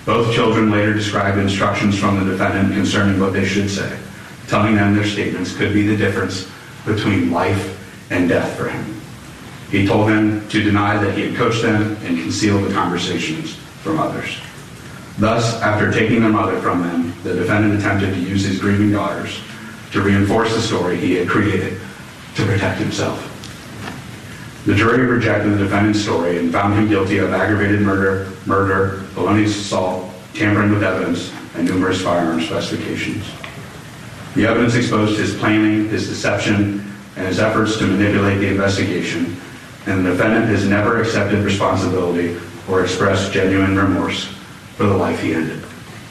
Both children later described instructions from the defendant concerning what they should say, telling them their statements could be the difference between life and death for him. He told them to deny that he had coached them and conceal the conversations from others. Thus, after taking their mother from them, the defendant attempted to use his grieving daughters to reinforce the story he had created to protect himself. The jury rejected the defendant's story and found him guilty of aggravated murder, felonious assault, tampering with evidence, and numerous firearm specifications. The evidence exposed his planning, his deception, and his efforts to manipulate the investigation, and the defendant has never accepted responsibility or expressed genuine remorse for the life he ended.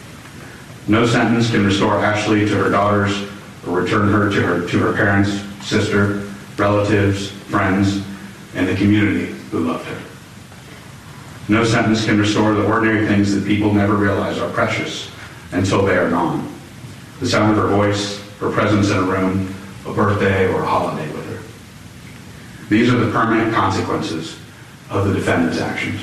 No sentence can restore Ashley to her daughters or return her to her parents, sister, relatives, friends, and the community who loved her. No sentence can restore the ordinary things that people never realize are precious until they are gone. The sound of her voice, her presence in a room, a birthday or a holiday with her. These are the permanent consequences of the defendant's actions.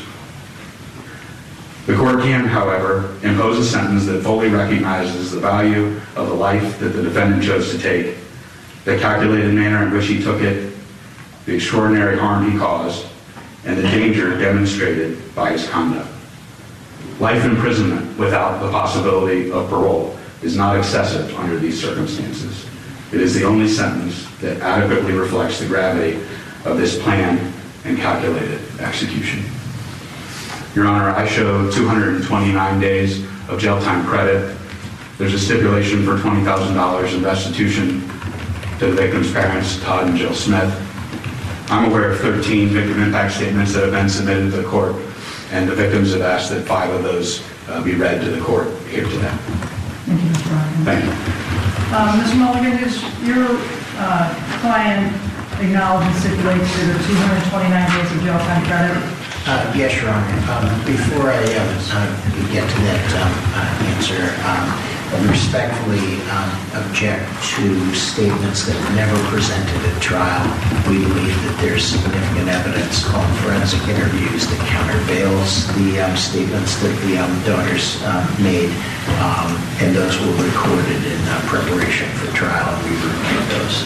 The court can, however, impose a sentence that fully recognizes the value of the life that the defendant chose to take, the calculated manner in which he took it, the extraordinary harm he caused, and the danger demonstrated by his conduct. Life imprisonment without the possibility of parole is not excessive under these circumstances. It is the only sentence that adequately reflects the gravity of this planned and calculated execution. Your Honor, I show 229 days of jail time credit. There's a stipulation for $20,000 in restitution to the victim's parents, Todd and Jill Smith. I'm aware of 13 victim impact statements that have been submitted to the court, and the victims have asked that 5 of those be read to the court here today. Thank you, Mr. Ryan. Thank you. Mr. Mulligan, is your client acknowledge and stipulate to the 229 days of jail time credit? Yes, Your Honor. Before I get to that answer, I respectfully object to statements that were never presented at trial. We believe that there's significant evidence on forensic interviews that countervails the statements that the daughters made, and those were recorded in preparation for trial, and we reviewed those.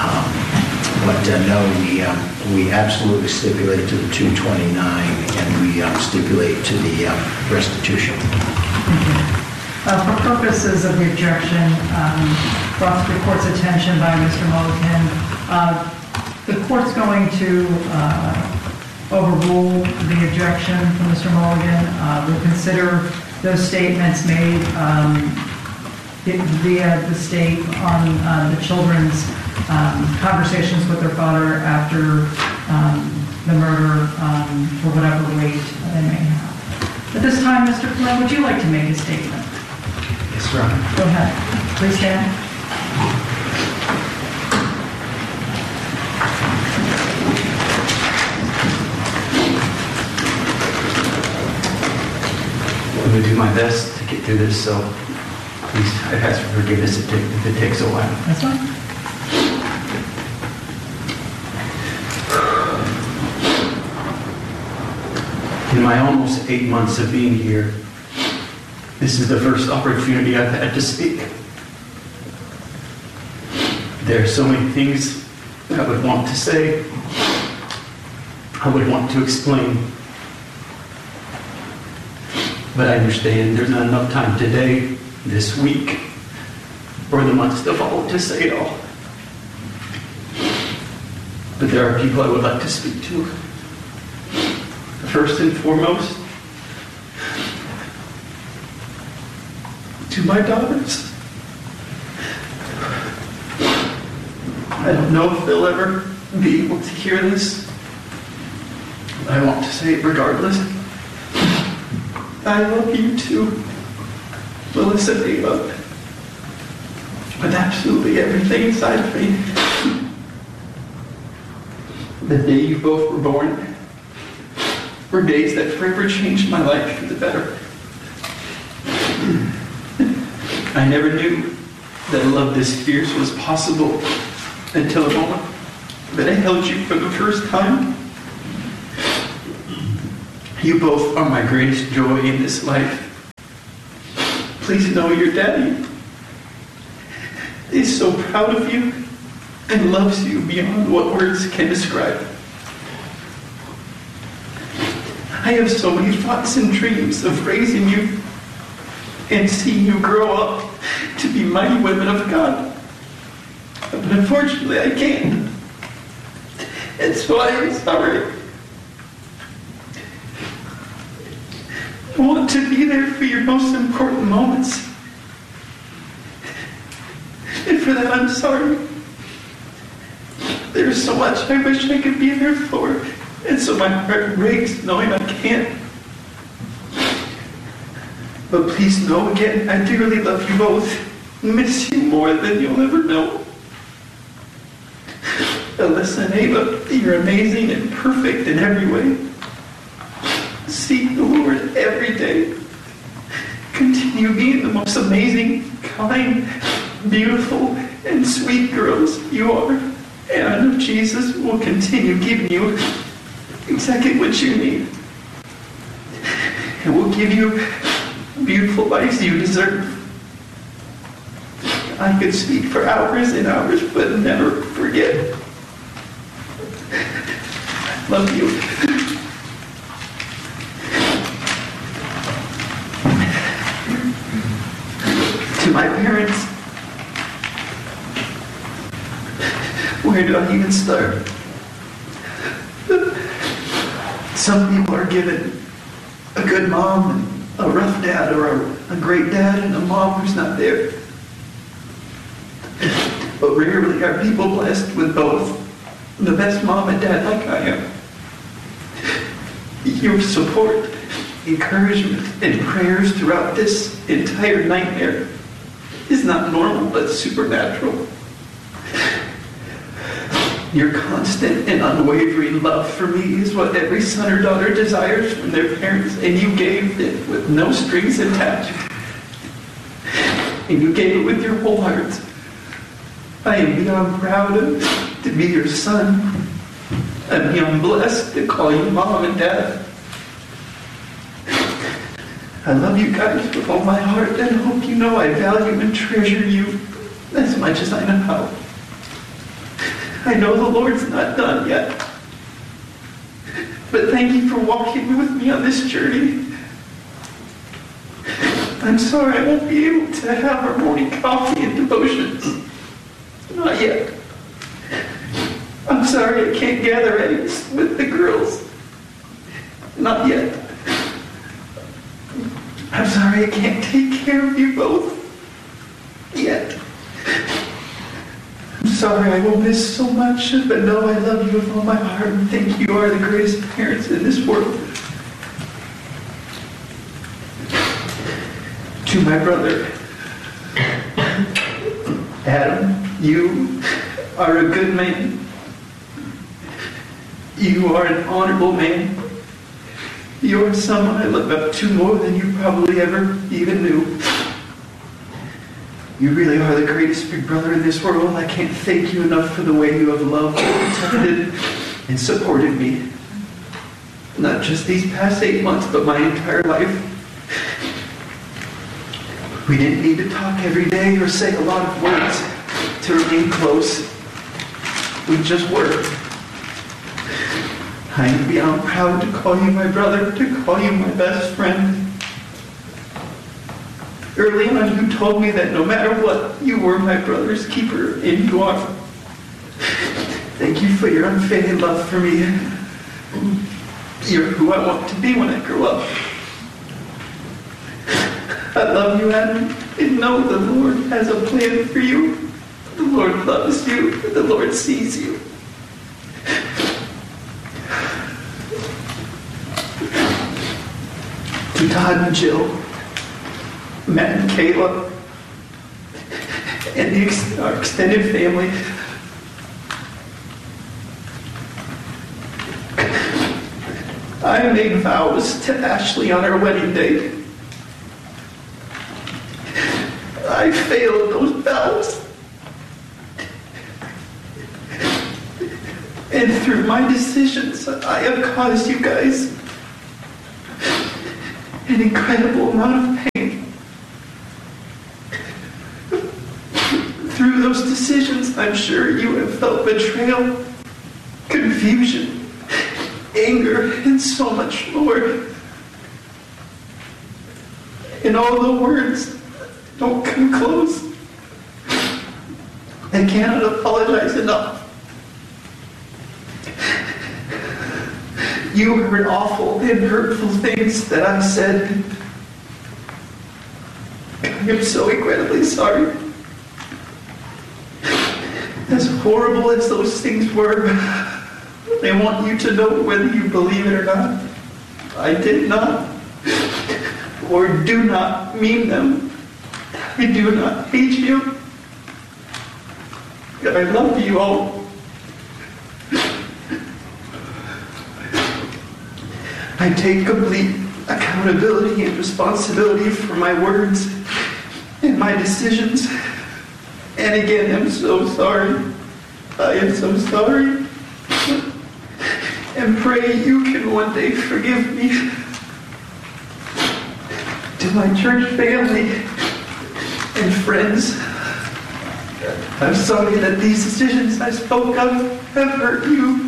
But no, we absolutely stipulate to the 229, and we stipulate to the restitution. For purposes of the objection brought to the court's attention by Mr. Mulligan, the court's going to overrule the objection from Mr. Mulligan. We'll consider those statements made via the state on the children's conversations with their father after the murder for whatever weight they may have. At this time, Mr. Flynn, would you like to make a statement? Yes, Your Honor. Go ahead. Please stand. I'm going to do my best to get through this, so please, I ask for forgiveness if it takes a while. That's fine. In my almost 8 months of being here, this is the first opportunity I've had to speak. There are so many things that I would want to say, I would want to explain. But I understand there's not enough time today, this week, or the months to follow to say it all. But there are people I would like to speak to. First and foremost, to my daughters. I don't know if they'll ever be able to hear this. I want to say it regardless. I love you too, Melissa and Ava, with absolutely everything inside of me. The day you both were born were days that forever changed my life for the better. I never knew that a love this fierce was possible until the moment that I held you for the first time. You both are my greatest joy in this life. Please know your daddy is so proud of you and loves you beyond what words can describe. I have so many thoughts and dreams of raising you and seeing you grow up to be mighty women of God. But unfortunately, I can't. And so I am sorry. I want to be there for your most important moments. And for that, I'm sorry. There's so much I wish I could be there for. And so my heart breaks knowing I can't. But please know again, I dearly love you both. Miss you more than you'll ever know. Alyssa and Ava, you're amazing and perfect in every way. Seek the Lord every day. Continue being the most amazing, kind, beautiful, and sweet girls you are. And I know Jesus will continue giving you exactly what you need. And will give you beautiful lives you deserve. I could speak for hours and hours, but never forget. I love you. To my parents, where do I even start? Some people are given a good mom and a rough dad, or a great dad and a mom who's not there. But rarely are people blessed with both. The best mom and dad like I am. Your support, encouragement, and prayers throughout this entire nightmare is not normal, but supernatural. Your constant and unwavering love for me is what every son or daughter desires from their parents, and you gave it with no strings attached. And you gave it with your whole heart. I am beyond proud to be your son. I'm beyond blessed to call you mom and dad. I love you guys with all my heart and hope you know I value and treasure you as much as I know how. I know the Lord's not done yet. But thank you for walking with me on this journey. I'm sorry I won't be able to have our morning coffee and devotions. Not yet. I'm sorry I can't gather eggs with the girls. Not yet. I'm sorry I can't take care of you both. Yet. I'm sorry I will miss so much, but know I love you with all my heart and think you are the greatest parents in this world. To my brother, Adam, you are a good man. You are an honorable man. You are someone I look up to more than you probably ever even knew. You really are the greatest big brother in this world. I can't thank you enough for the way you have loved, protected, and supported me. Not just these past 8 months, but my entire life. We didn't need to talk every day or say a lot of words to remain close. We just were. I am beyond proud to call you my brother, to call you my best friend. Early on, you told me that no matter what, you were my brother's keeper, and you are. Thank you for your unfading love for me. You're who I want to be when I grow up. I love you, Adam, and know the Lord has a plan for you. The Lord loves you, and the Lord sees you. To Todd and Jill, Matt and Kayla, and our extended family, I made vows to Ashley on our wedding day. I failed those vows. And through my decisions, I have caused you guys an incredible amount of pain. those decisions, I'm sure you have felt betrayal, confusion, anger, and so much more. And all the words don't come close. I cannot apologize enough. You heard awful and hurtful things that I said. I am so incredibly sorry. As horrible as those things were, I want you to know, whether you believe it or not, I did not or do not mean them. I do not hate you. I love you all. I take complete accountability and responsibility for my words and my decisions. And again, I'm so sorry. I am so sorry. And pray you can one day forgive me. To my church family and friends, I'm sorry that these decisions I spoke of have hurt you.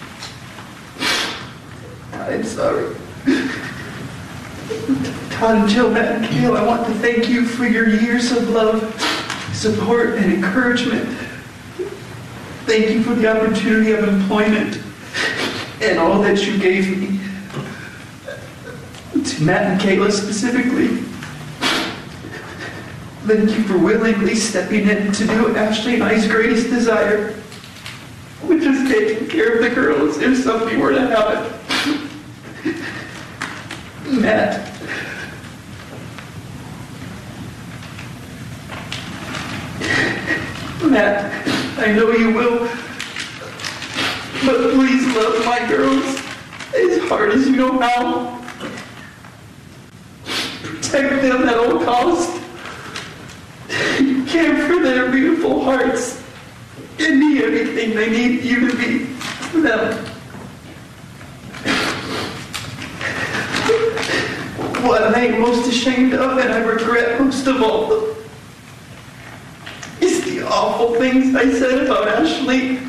I'm sorry. Todd and Jill, Matt and Kale, I want to thank you for your years of love, support, and encouragement. Thank you for the opportunity of employment and all that you gave me. To Matt and Kayla specifically, thank you for willingly stepping in to do Ashley and I's greatest desire, which is taking care of the girls if something were to happen. Matt, I know you will, but please love my girls as hard as you know how. Protect them at all costs. Care for their beautiful hearts and be everything they need you to be for them. What I am most ashamed of and I regret most of all is the awful things I said about Ashley.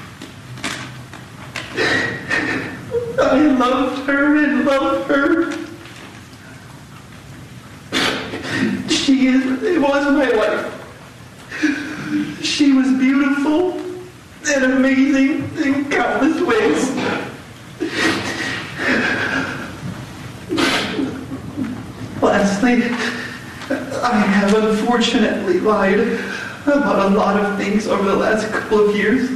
I loved her and love her. She was my wife. She was beautiful and amazing in countless ways. Lastly, I have unfortunately lied about a lot of things over the last couple of years.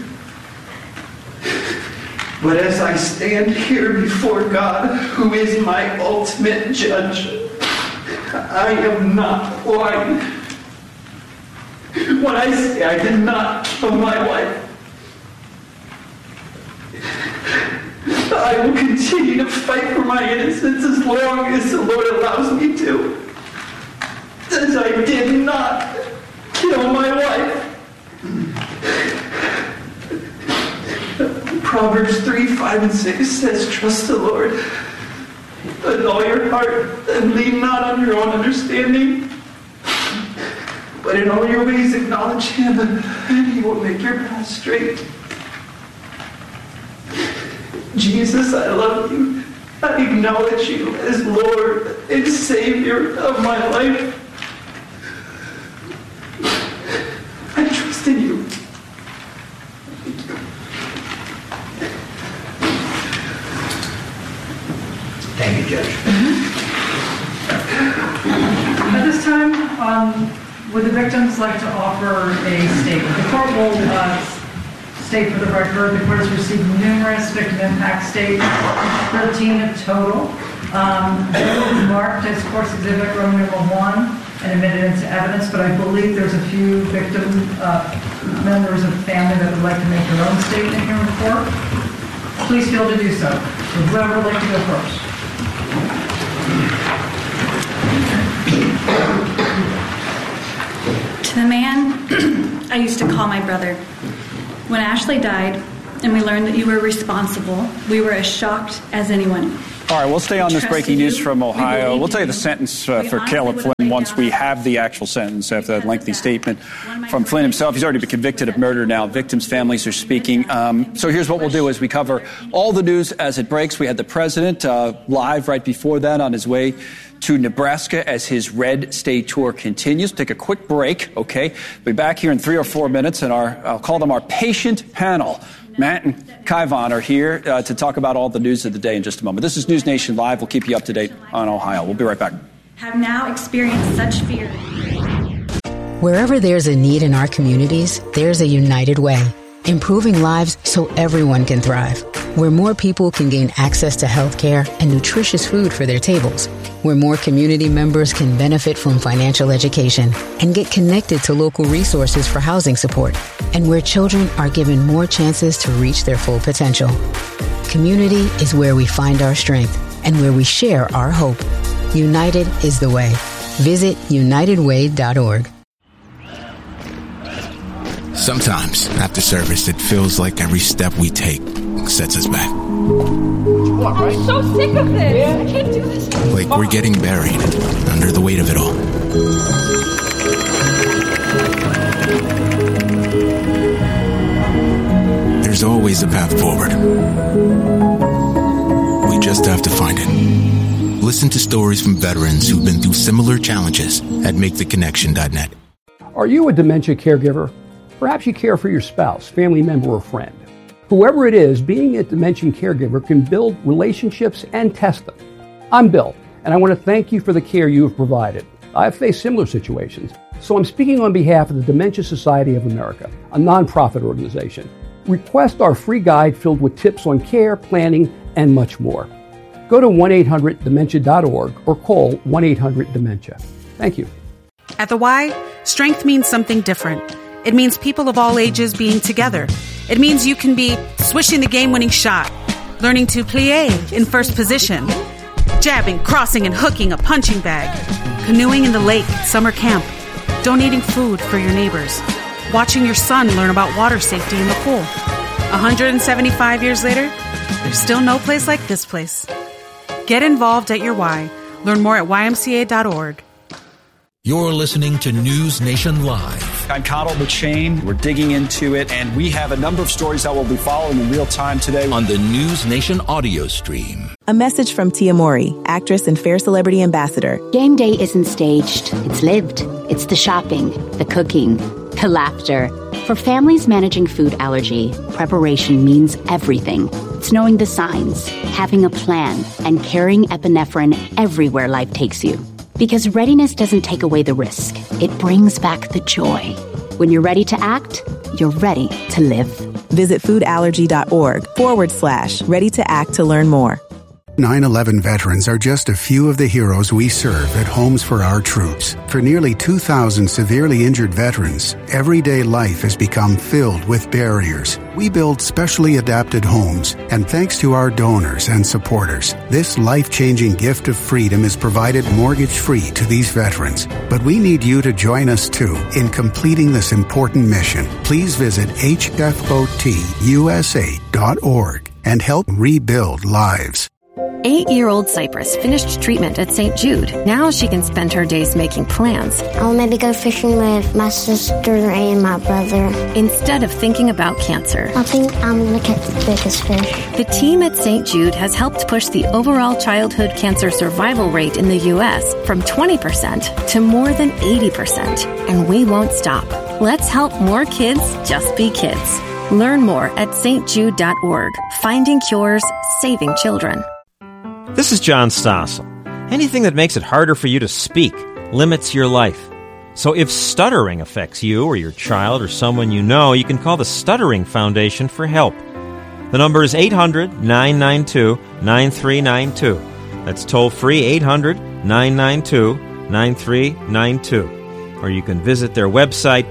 But as I stand here before God, who is my ultimate judge, I am not lying when I say I did not kill my wife. I will continue to fight for my innocence as long as the Lord allows me to. As I did not kill my wife. Proverbs 3, 5, and 6 says, trust the Lord with all your heart and lean not on your own understanding, but in all your ways acknowledge Him and He will make your path straight. Jesus, I love you. I acknowledge you as Lord and Savior of my life. I trust in you. Thank you, Judge. At this time, would the victims like to offer a statement? The court will state for the record, the court has received numerous victim impact statements, 13 in total. They will be marked as course exhibit Roman number 1 and admitted into evidence, but I believe there's a few victim members of the family that would like to make their own statement here in the court. Please feel to do so. So whoever would like to go first. To the man I used to call my brother. When Ashley died and we learned that you were responsible, we were as shocked as anyone. All right, we'll stay on this breaking news from Ohio. We'll tell you the sentence for Caleb Flynn once we have the actual sentence after that lengthy statement from Flynn himself. He's already been convicted of murder now. Victims' families are speaking. So here's what we'll do as we cover all the news as it breaks. We had the president live right before that on his way to Nebraska as his Red State Tour continues. Take a quick break, okay? We'll be back here in 3 or 4 minutes, and I'll call them our patient panel. Matt and Kyvon are here to talk about all the news of the day in just a moment. This is News Nation Live. We'll keep you up to date on Ohio. We'll be right back. Have now experienced such fear. Wherever there's a need in our communities, there's a United Way. Improving lives so everyone can thrive. Where more people can gain access to health care and nutritious food for their tables. Where more community members can benefit from financial education and get connected to local resources for housing support. And where children are given more chances to reach their full potential. Community is where we find our strength and where we share our hope. United is the way. Visit unitedway.org. Sometimes, after service, it feels like every step we take sets us back. I'm so sick of this. I can't do this. Like we're getting buried under the weight of it all. There's always a path forward. We just have to find it. Listen to stories from veterans who've been through similar challenges at MakeTheConnection.net. Are you a dementia caregiver? Perhaps you care for your spouse, family member, or friend. Whoever it is, being a dementia caregiver can build relationships and test them. I'm Bill, and I want to thank you for the care you have provided. I've faced similar situations, so I'm speaking on behalf of the Dementia Society of America, a nonprofit organization. Request our free guide filled with tips on care, planning, and much more. Go to 1-800-DEMENTIA.org or call 1-800-DEMENTIA. Thank you. At the Y, strength means something different. It means people of all ages being together. It means you can be swishing the game-winning shot, learning to plie in first position, jabbing, crossing, and hooking a punching bag, canoeing in the lake at summer camp, donating food for your neighbors, watching your son learn about water safety in the pool. 175 years later, there's still no place like this place. Get involved at your Y. Learn more at ymca.org. You're listening to News Nation Live. I'm Connell McShane. We're digging into it, and we have a number of stories that we'll be following in real time today on the News Nation audio stream. A message from Tia Mowry, actress and Fair Celebrity Ambassador. Game day isn't staged. It's lived. It's the shopping, the cooking, the laughter. For families managing food allergy, preparation means everything. It's knowing the signs, having a plan, and carrying epinephrine everywhere life takes you. Because readiness doesn't take away the risk. It brings back the joy. When you're ready to act, you're ready to live. Visit foodallergy.org/ready to act to learn more. 9/11 veterans are just a few of the heroes we serve at Homes for Our Troops. For nearly 2,000 severely injured veterans, everyday life has become filled with barriers. We build specially adapted homes, and thanks to our donors and supporters, this life-changing gift of freedom is provided mortgage-free to these veterans. But we need you to join us, too, in completing this important mission. Please visit hfotusa.org and help rebuild lives. 8-year-old Cypress finished treatment at St. Jude. Now she can spend her days making plans. I'll maybe go fishing with my sister and my brother. Instead of thinking about cancer. I think I'm going to catch the biggest fish. The team at St. Jude has helped push the overall childhood cancer survival rate in the U.S. from 20% to more than 80%. And we won't stop. Let's help more kids just be kids. Learn more at stjude.org. Finding cures, saving children. This is John Stossel. Anything that makes it harder for you to speak limits your life. So if stuttering affects you or your child or someone you know, you can call the Stuttering Foundation for help. The number is 800-992-9392. That's toll-free 800-992-9392. Or you can visit their website,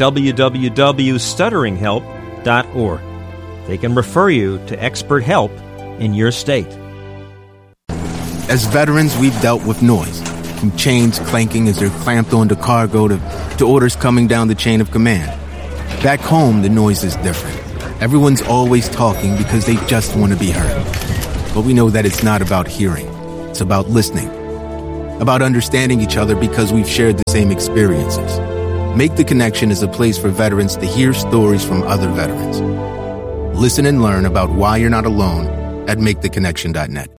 www.stutteringhelp.org. They can refer you to expert help in your state. As veterans, we've dealt with noise, from chains clanking as they're clamped onto cargo to orders coming down the chain of command. Back home, the noise is different. Everyone's always talking because they just want to be heard. But we know that it's not about hearing. It's about listening, about understanding each other because we've shared the same experiences. Make the Connection is a place for veterans to hear stories from other veterans. Listen and learn about why you're not alone at maketheconnection.net.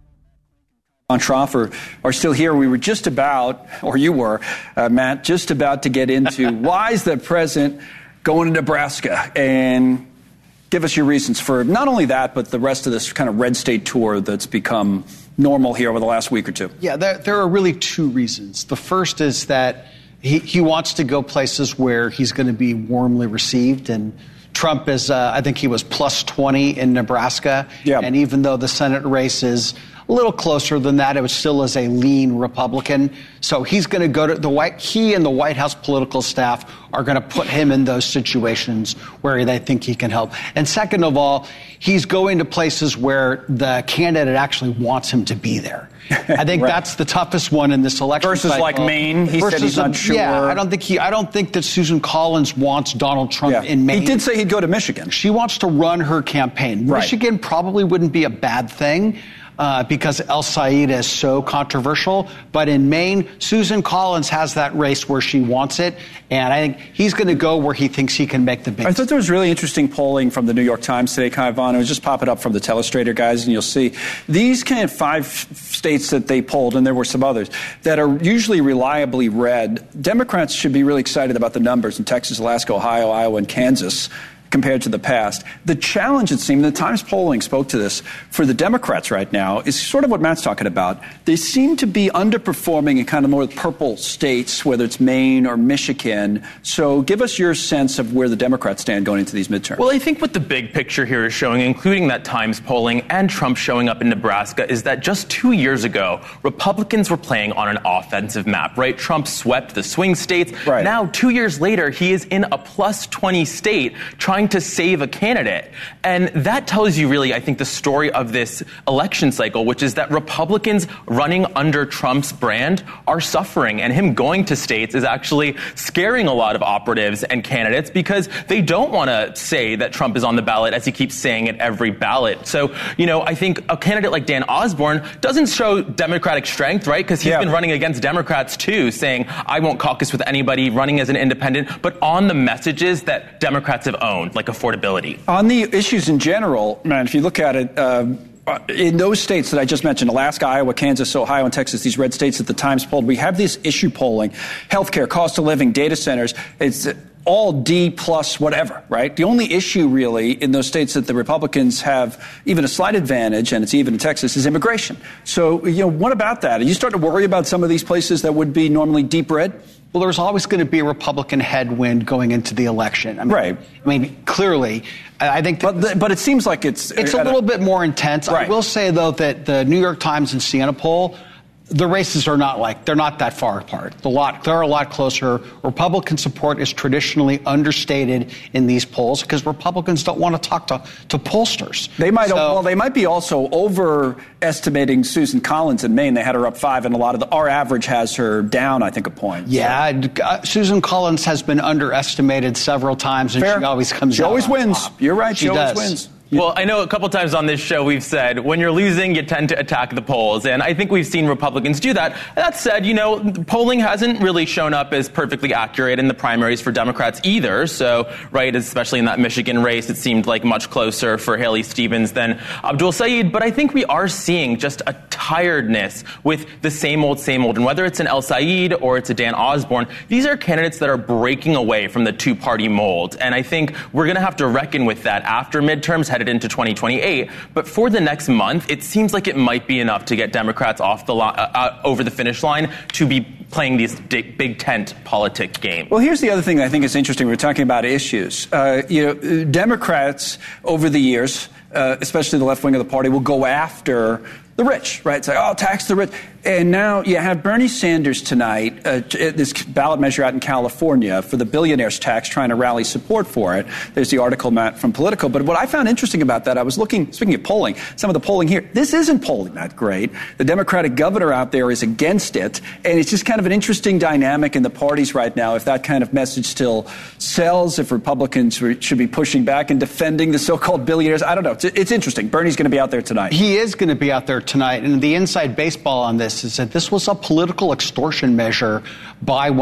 Schroff are still here. We were just about, or you were, Matt, just about to get into why is the president going to Nebraska, and give us your reasons for not only that, but the rest of this kind of red state tour that's become normal here over the last week or two. Yeah, there are really two reasons. The first is that he wants to go places where he's going to be warmly received, and Trump is, I think he was plus 20 in Nebraska, and even though the Senate race is a little closer than that, it was still as a lean Republican. So he's going to go to he and the White House political staff are going to put him in those situations where they think he can help. And second of all, he's going to places where the candidate actually wants him to be there. I think that's the toughest one in this election versus cycle. Like Maine, he said he's not sure. Yeah, I don't think that Susan Collins wants Donald Trump in Maine. He did say he'd go to Michigan. She wants to run her campaign. Right. Michigan probably wouldn't be a bad thing. Because El Said is so controversial. But in Maine, Susan Collins has that race where she wants it. And I think he's going to go where he thinks he can make the big. I thought there was really interesting polling from the New York Times today, Kai Von. It was just popping up from the Telestrator guys, and you'll see these kind of 5 states that they polled, and there were some others, that are usually reliably red. Democrats should be really excited about the numbers in Texas, Alaska, Ohio, Iowa, and Kansas compared to the past. The challenge, it seemed, the Times polling spoke to this, for the Democrats right now is sort of what Matt's talking about. They seem to be underperforming in kind of more purple states, whether it's Maine or Michigan. So give us your sense of where the Democrats stand going into these midterms. Well, I think what the big picture here is showing, including that Times polling and Trump showing up in Nebraska, is that just 2 years ago, Republicans were playing on an offensive map, right? Trump swept the swing states. Right. Now, 2 years later, he is in a plus 20 state trying to save a candidate. And that tells you really, I think, the story of this election cycle, which is that Republicans running under Trump's brand are suffering. And him going to states is actually scaring a lot of operatives and candidates because they don't want to say that Trump is on the ballot, as he keeps saying at every ballot. So, I think a candidate like Dan Osborne doesn't show Democratic strength, right? Because he's been running against Democrats, too, saying, I won't caucus with anybody, running as an independent, but on the messages that Democrats have owned, like affordability. On the issues in general, man, if you look at it, in those states that I just mentioned, Alaska, Iowa, Kansas, Ohio, and Texas, these red states that the Times polled, we have this issue polling, healthcare, cost of living, data centers. It's all D plus whatever, right? The only issue really in those states that the Republicans have even a slight advantage, and it's even in Texas, is immigration. So, what about that? Are you starting to worry about some of these places that would be normally deep red? Well, there's always going to be a Republican headwind going into the election. I mean, clearly, I think. But it seems like it's a little bit more intense. Right. I will say, though, that the New York Times and Siena poll, the races are they're not that far apart. They're a lot closer. Republican support is traditionally understated in these polls because Republicans don't want to talk to pollsters. They might be also overestimating Susan Collins in Maine. They had her up 5, and our average has her down, I think, a point. Yeah, Susan Collins has been underestimated several times, and she always comes out. She always wins. Top. You're right. She always does. wins. Well, I know a couple times on this show we've said when you're losing, you tend to attack the polls. And I think we've seen Republicans do that. That said, polling hasn't really shown up as perfectly accurate in the primaries for Democrats either. So, right, especially in that Michigan race, it seemed like much closer for Haley Stevens than Abdul Said. But I think we are seeing just a tiredness with the same old. And whether it's an El Said or it's a Dan Osborne, these are candidates that are breaking away from the two-party mold. And I think we're going to have to reckon with that after midterms, headed into 2028. But for the next month, it seems like it might be enough to get Democrats off the over the finish line to be playing these big tent politic games. Well, here's the other thing that I think is interesting. We're talking about issues. Democrats over the years, especially the left wing of the party, will go after the rich, right? Say, tax the rich. And now you have Bernie Sanders tonight, this ballot measure out in California for the billionaires tax, trying to rally support for it. There's the article, Matt, from Politico. But what I found interesting about that, I was looking, speaking of polling, some of the polling here, this isn't polling that great. The Democratic governor out there is against it. And it's just kind of an interesting dynamic in the parties right now, if that kind of message still sells, if Republicans should be pushing back and defending the so-called billionaires. I don't know. It's interesting. Bernie's going to be out there tonight. He is going to be out there tonight. And the inside baseball on this is that this was a political extortion measure by one